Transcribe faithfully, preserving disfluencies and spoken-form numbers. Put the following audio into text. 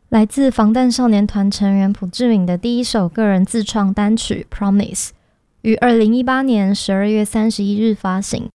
来自防弹少年团成员朴志敏的第一首个人自创单曲《Promise》，于二零一八年十二月三十一日发行，